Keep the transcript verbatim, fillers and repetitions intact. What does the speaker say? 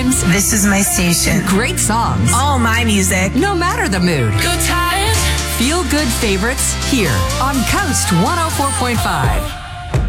times. This is my station. Great songs. All my music. No matter the mood. Good times. Feel good favorites here on Coast one oh four point five.